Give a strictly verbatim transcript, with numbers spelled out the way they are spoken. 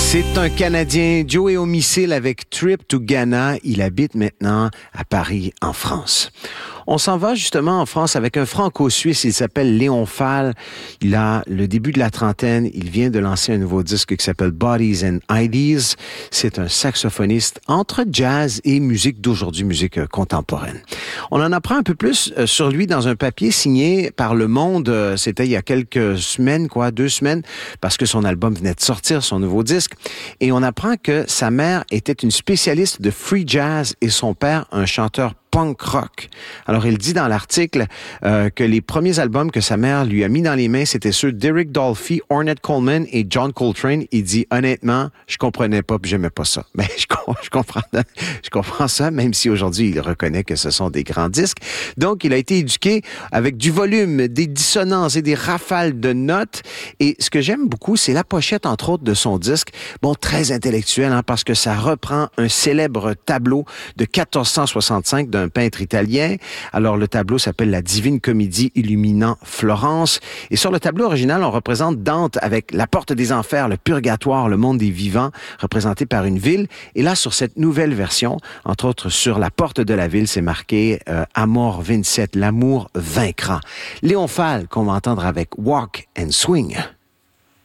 C'est un Canadien, Joey Homicile, avec Trip to Ghana. Il habite maintenant à Paris, en France. On s'en va justement en France avec un franco-suisse, il s'appelle Léon Fall. Il a le début de la trentaine, il vient de lancer un nouveau disque qui s'appelle Bodies and Ideas. C'est un saxophoniste entre jazz et musique d'aujourd'hui, musique contemporaine. On en apprend un peu plus sur lui dans un papier signé par Le Monde. C'était il y a quelques semaines, quoi, deux semaines, parce que son album venait de sortir, son nouveau disque. Et on apprend que sa mère était une spécialiste de free jazz et son père un chanteur punk rock. Alors, il dit dans l'article euh, que les premiers albums que sa mère lui a mis dans les mains, c'était ceux d'Eric Dolphy, Ornette Coleman et John Coltrane. Il dit, honnêtement, je comprenais pas puis j'aimais pas ça. Mais je, je comprends je comprends ça, même si aujourd'hui, il reconnaît que ce sont des grands disques. Donc, il a été éduqué avec du volume, des dissonances et des rafales de notes. Et ce que j'aime beaucoup, c'est la pochette, entre autres, de son disque. Bon, très intellectuel, hein, parce que ça reprend un célèbre tableau de quatorze cent soixante-cinq d'un peintre italien. Alors, le tableau s'appelle La Divine Comédie illuminant Florence. Et sur le tableau original, on représente Dante avec la porte des enfers, le purgatoire, le monde des vivants, représenté par une ville. Et là, sur cette nouvelle version, entre autres sur la porte de la ville, c'est marqué euh, Amor vingt-sept, l'amour vaincra. Léon Fall, qu'on va entendre avec Walk and Swing.